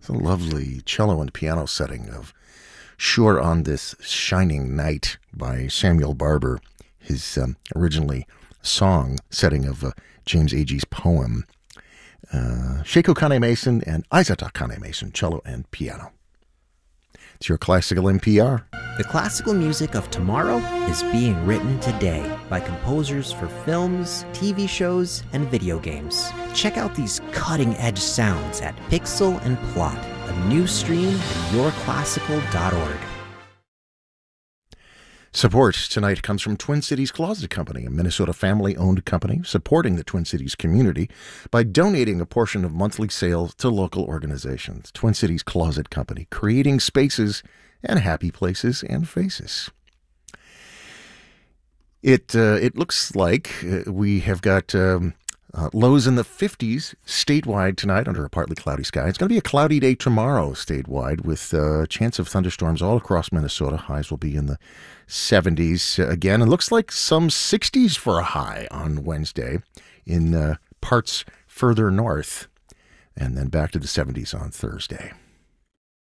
It's a lovely cello and piano setting of Sure on This Shining Night by Samuel Barber, his originally song setting of James Agee's poem. Seiko Kane Mason and Aizata Kane Mason, cello and piano. It's your Classical NPR. The classical music of tomorrow is being written today by composers for films, TV shows, and video games. Check out these cutting-edge sounds at Pixel and Plot, a new stream at yourclassical.org. Support tonight comes from Twin Cities Closet Company, a Minnesota family-owned company supporting the Twin Cities community by donating a portion of monthly sales to local organizations. Twin Cities Closet Company, creating spaces and happy places and faces. It looks like we have got lows in the 50s statewide tonight under a partly cloudy sky. It's going to be a cloudy day tomorrow statewide with a chance of thunderstorms all across Minnesota. Highs will be in the 70s again. It looks like some 60s for a high on Wednesday in parts further north, and then back to the 70s on Thursday.